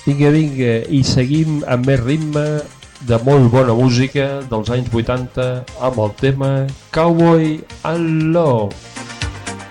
Vinga, i seguim amb més ritme de molt bona música dels anys 80 amb el tema Cowboy and Love.